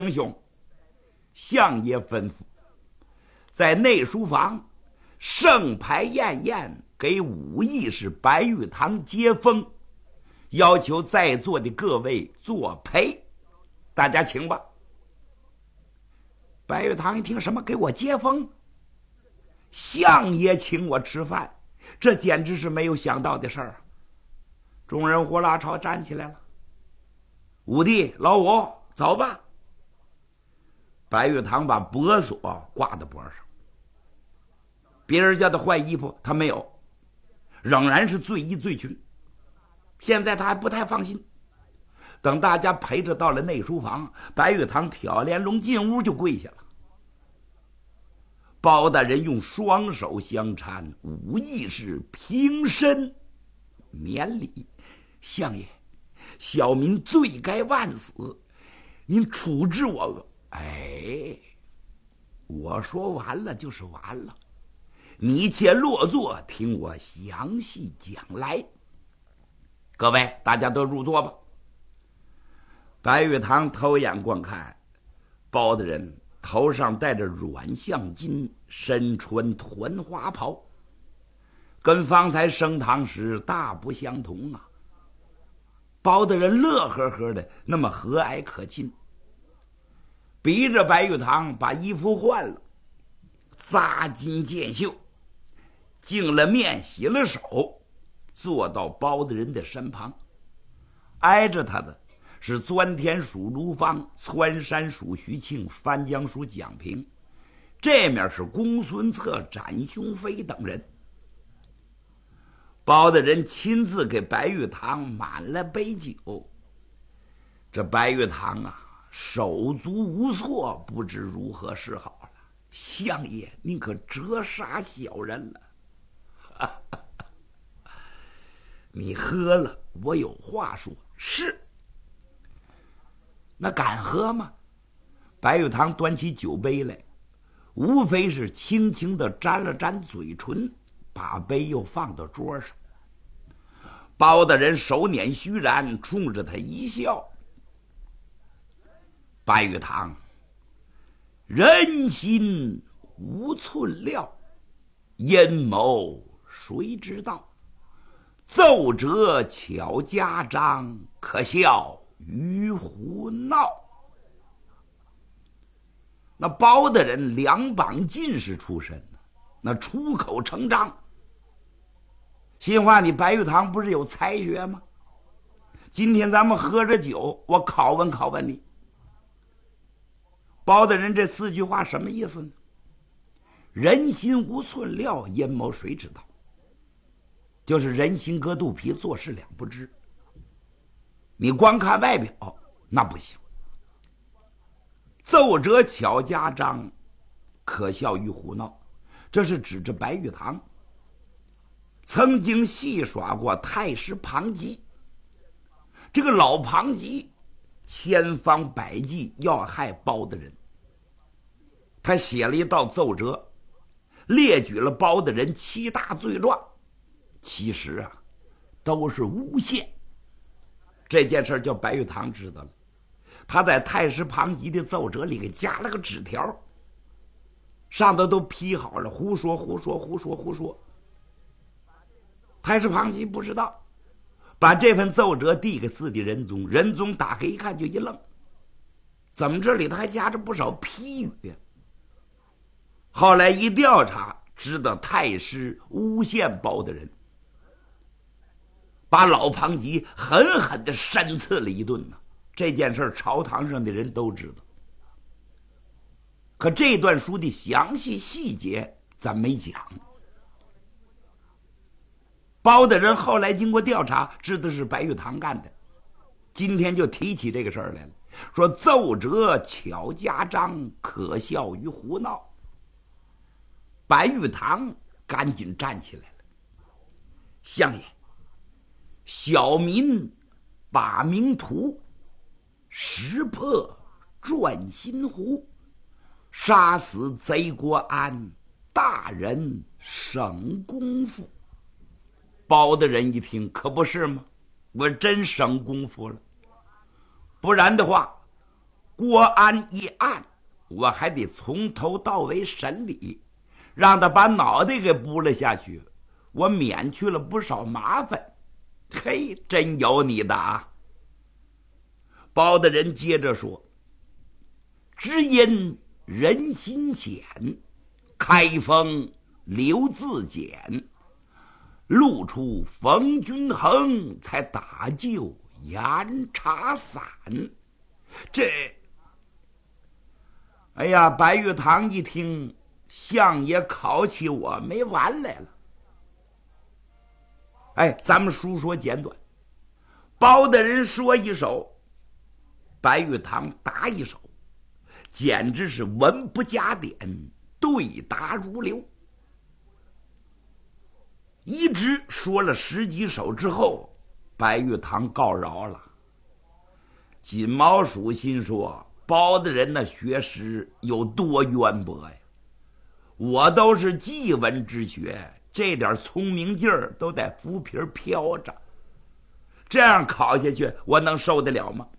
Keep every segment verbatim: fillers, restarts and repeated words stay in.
英雄，相爷吩咐，在内书房盛牌宴宴，给武义士白玉堂接风，要求在座的各位作陪，大家请吧。白玉堂一听，什么给我接风？相爷请我吃饭，这简直是没有想到的事儿。众人呼啦朝站起来了。武帝、老五，走吧。白玉堂把帛锁挂在脖上，别人叫他换衣服，他没有，仍然是醉衣醉裙。现在他还不太放心。等大家陪着到了内书房，白玉堂挑帘笼进屋就跪下了。包大人用双手相搀，武义士平身免礼。相爷，小民罪该万死，您处置我。哎，我说完了就是完了，你且落座，听我详细讲来。各位，大家都入座吧。白玉堂偷眼观看，包大人头上戴着软象巾，身穿团花袍，跟方才升堂时大不相同啊。包大人乐呵呵的，那么和蔼可亲，逼着白玉堂把衣服换了，扎金箭袖，净了面，洗了手，坐到包大人的身旁。挨着他的是钻天属卢芳，窜山属徐庆，翻江属蒋平，这面是公孙策、展雄飞等人。包大人亲自给白玉堂满了杯酒，这白玉堂啊，手足无措，不知如何是好了。相爷，您可折杀小人了。你喝了，我有话说。是。那敢喝吗？白玉堂端起酒杯来，无非是轻轻地沾了沾嘴唇，把杯又放到桌上。包大人手捻虚髯，冲着他一笑。白玉堂，人心无寸料，阴谋谁知道？奏折巧家章，可笑于胡闹。那包大人两榜进士出身，那出口成章。心话，你白玉堂不是有才学吗？今天咱们喝着酒，我拷问拷问你。包大人这四句话什么意思呢？人心无寸料，阴谋谁知道？就是人心隔肚皮，做事两不知。你光看外表那不行。奏折巧家章，可笑于胡闹，这是指着白玉堂曾经戏耍过太师庞吉。这个老庞吉千方百计要害包大人，他写了一道奏折，列举了包大人七大罪状，其实啊都是诬陷。这件事叫白玉堂知道了，他在太师庞吉的奏折里给加了个纸条，上头都批好了，胡说胡说胡说胡说。太师庞吉不知道，把这份奏折递给自己仁宗，仁宗打开一看就一愣，怎么这里头还夹着不少批语呀？后来一调查，知道太师诬陷包大人，把老庞吉狠狠地扇刺了一顿呢。这件事朝堂上的人都知道，可这段书的详细细节咱没讲。包大人后来经过调查，知道是白玉堂干的，今天就提起这个事儿来了，说奏折巧家章，可笑于胡闹。白玉堂赶紧站起来了。相爷，小民把名图，识破转心湖，杀死贼国安，大人省功夫。包大人一听，可不是吗？我真省功夫了。不然的话， 国安一案，我还得从头到尾审理，让他把脑袋给补了下去，我免去了不少麻烦。嘿，真有你的啊！包大人接着说：“只因人心险，开封刘自简，露出冯君衡，才打救严查散。”这，哎呀，白玉堂一听，相爷考起我没完来了。哎，咱们书说简短，包大人说一首，白玉堂答一首，简直是文不加点，对答如流。一直说了十几首之后，白玉堂告饶了。金毛鼠心说，包大人的学识有多渊博呀，我都是记文之学，这点聪明劲儿都在浮皮飘着，这样考下去我能受得了吗？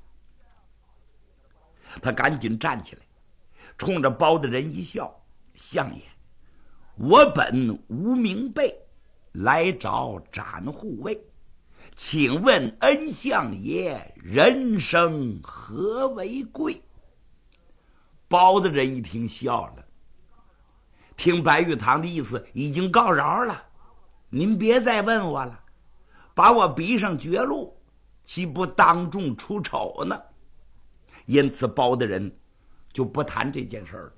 他赶紧站起来，冲着包大人一笑：“相爷，我本无名辈，来找展护卫，请问恩相爷，人生何为贵？”包大人一听笑了，听白玉堂的意思，已经告饶了，您别再问我了，把我逼上绝路，岂不当众出丑呢？因此包大人就不谈这件事了。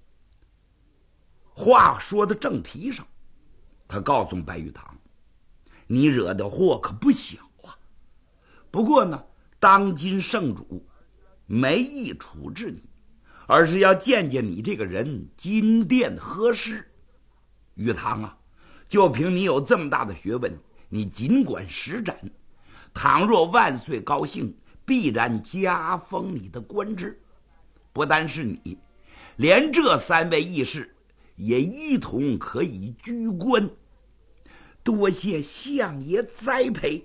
话说到正题上，他告诉白玉堂：“你惹的祸可不小啊，不过呢，当今圣主没意处置你，而是要见见你这个人金殿何事。玉堂啊，就凭你有这么大的学问，你尽管施展，倘若万岁高兴，必然加封你的官职。不单是你，连这三位义士也一同可以居官，多谢相爷栽培。”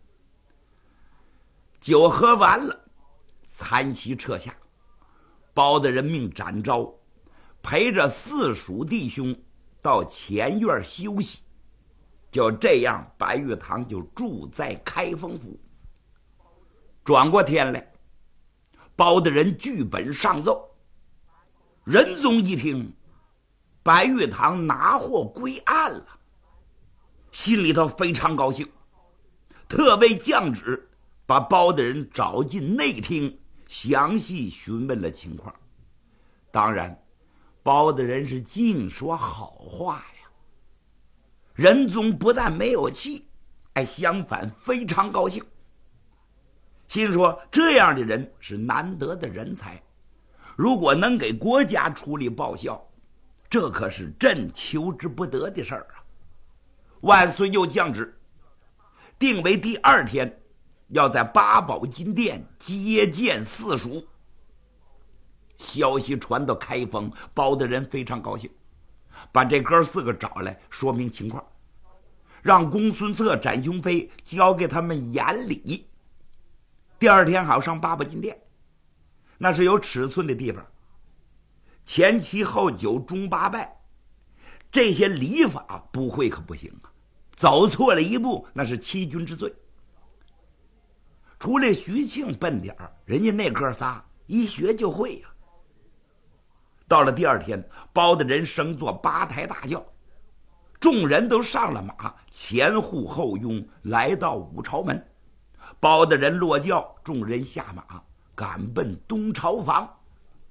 酒喝完了，餐席撤下，包大人命展昭陪着四属弟兄到前院休息。就这样，白玉堂就住在开封府。转过天来，包大人剧本上奏，仁宗一听白玉堂拿货归案了，心里头非常高兴，特为降旨把包大人找进内厅，详细询问了情况。当然，包大人是净说好话呀。仁宗不但没有气，哎，相反非常高兴，心说这样的人是难得的人才，如果能给国家出力报效，这可是朕求之不得的事儿啊！万岁又降旨，定为第二天要在八宝金殿接见四属。消息传到开封，包大人非常高兴，把这哥四个找来说明情况，让公孙策、展雄飞交给他们眼里。第二天好上八宝金殿，那是有尺寸的地方，前七后九中八拜，这些礼法不会可不行啊，走错了一步那是欺君之罪。除了徐庆笨点儿，人家那哥仨一学就会呀、啊。到了第二天，包大人升坐八抬大轿，众人都上了马，前护后拥来到武朝门。包大人落轿，众人下马，赶奔东朝房。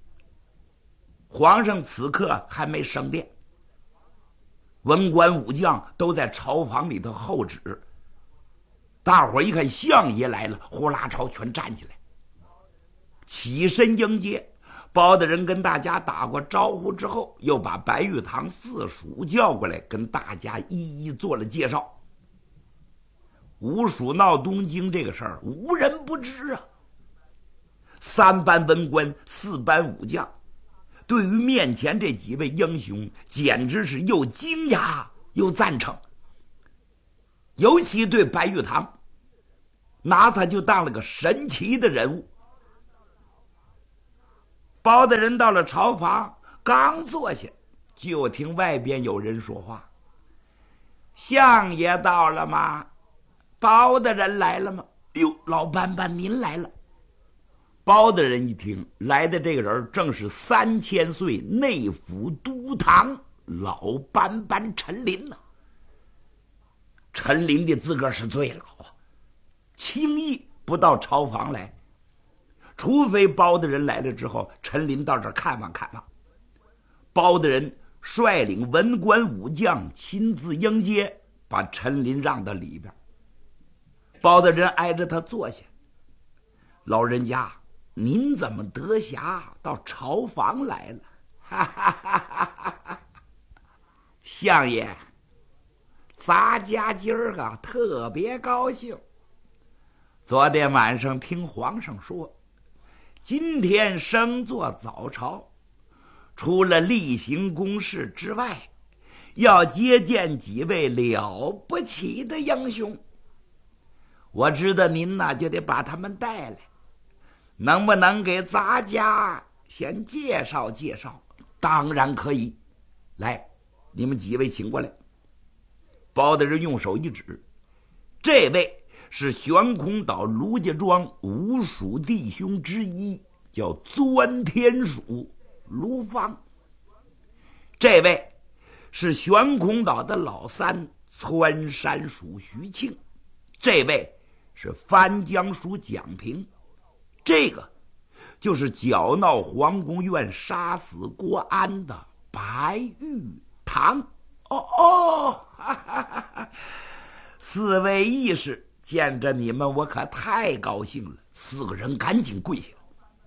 皇上此刻还没升殿，文官武将都在朝房里头候旨。大伙一看相爷来了，呼啦朝全站起来，起身迎接。包大人跟大家打过招呼之后，又把白玉堂四属叫过来，跟大家一一做了介绍。五蜀闹东京这个事儿无人不知啊，三班文官，四班武将，对于面前这几位英雄简直是又惊讶又赞成，尤其对白玉堂，拿他就当了个神奇的人物。 包大人到了朝房，刚坐下，就听外边有人说话：“相爷到了吗？包大人来了吗？”哟，老班班您来了。包大人一听，来的这个人正是三千岁内府都堂老班班陈林呢。陈林的资格是最老啊，轻易不到朝房来，除非包大人来了之后，陈林到这儿看望看望。包大人率领文官武将亲自迎接，把陈林让到里边。包大人挨着他坐下：“老人家，您怎么得暇到朝房来了？”哈哈哈哈哈！相爷，咱家今儿个特别高兴。昨天晚上听皇上说，今天升做早朝，除了例行公事之外，要接见几位了不起的英雄。我知道您呢，就得把他们带来，能不能给咱家先介绍介绍？当然可以。来，你们几位请过来。包大人用手一指，这位是悬空岛卢家庄五属弟兄之一，叫钻天鼠卢芳。这位是悬空岛的老三，窜山鼠徐庆。这位是翻江鼠蒋平。这个就是搅闹皇宫院杀死郭安的白玉堂。哦哦，哈哈哈哈，四位义士，见着你们我可太高兴了。四个人赶紧跪下，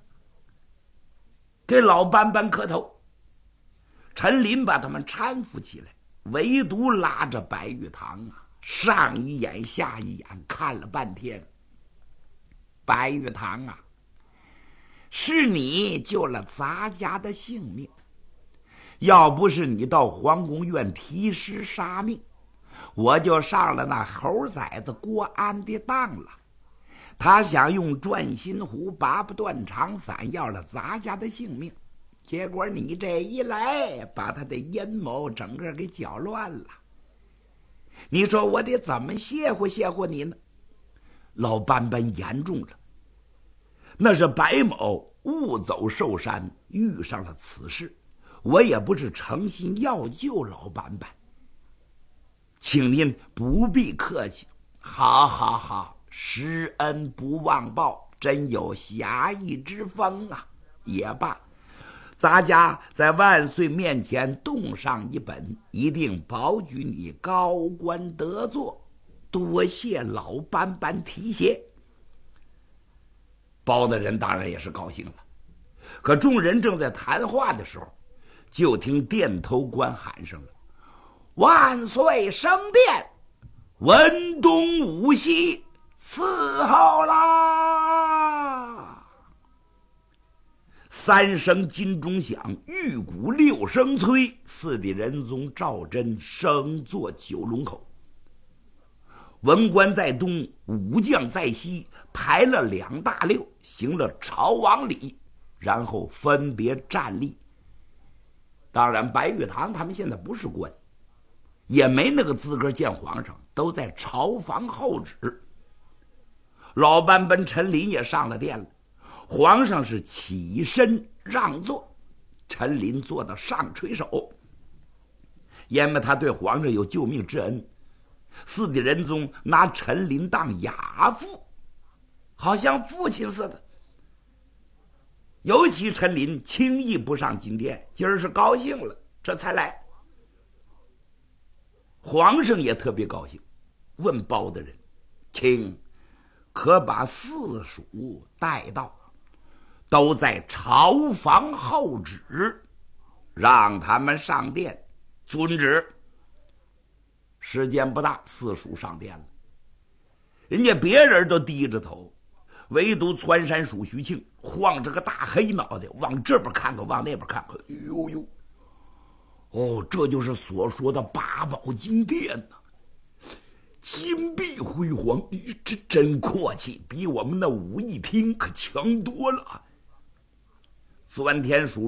给老班班磕头。陈林把他们搀扶起来，唯独拉着白玉堂啊，上一眼下一眼看了半天。白玉堂啊，是你救了咱家的性命，要不是你到皇宫院提尸杀命，我就上了那猴崽子郭安的当了。他想用转心壶拔不断肠散，要了咱家的性命，结果你这一来，把他的阴谋整个给搅乱了。你说我得怎么谢乎谢乎你呢？老班班言重了，那是白某误走寿山，遇上了此事，我也不是诚心要救老班班，请您不必客气。好好好，施恩不忘报，真有侠义之风啊。也罢，咱家在万岁面前动上一本，一定保举你高官得坐，多谢老班班提携。包大人当然也是高兴了，可众人正在谈话的时候，就听殿头官喊上了：“万岁升殿，文东武西伺候啦！”三声金钟响，玉鼓六声催，四帝仁宗赵祯升坐九龙口。文官在东，武将在西，排了两大溜，行了朝王礼，然后分别站立。当然白玉堂他们现在不是官，也没那个资格见皇上，都在朝房候旨。老班班陈林也上了殿了，皇上是起身让座，陈林坐到上垂手，因为他对皇上有救命之恩。四帝仁宗拿陈林当亚父，好像父亲似的。尤其陈林轻易不上金殿，今儿是高兴了，这才来。皇上也特别高兴，问包大人：“请可把四属带到，都在朝房候旨，让他们上殿。”遵旨。时间不大，四属上殿了。人家别人都低着头，唯独窜山鼠徐庆晃着个大黑脑袋，往这边看看，往那边看看。哎呦呦！哦，这就是所说的八宝金殿呐、啊，金碧辉煌，这真阔气，比我们那武义厅可强多了。 钻天鼠